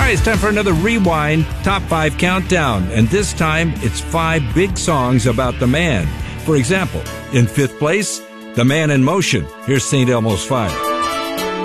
right, it's time for another Rewind Top 5 Countdown, and this time it's 5 big songs about the man. For example, in 5th place, The Man in Motion. Here's St. Elmo's Fire.